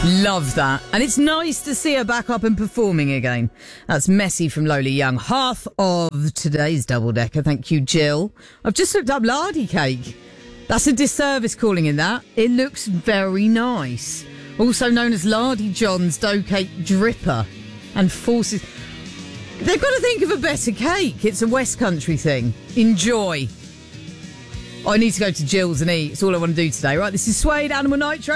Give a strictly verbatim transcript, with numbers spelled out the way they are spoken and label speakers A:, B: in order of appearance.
A: Love that. And it's nice to see her back up and performing again. That's Messy from Lola Young. Half of today's double-decker. Thank you, Jill. I've just looked up lardy cake. That's a disservice calling it that. It looks very nice. Also known as Lardy John's dough cake dripper. And forces... They've got to think of a better cake. It's a West Country thing. Enjoy. I need to go to Jill's and eat. It's all I want to do today, right? This is Suede, Animal Nitro.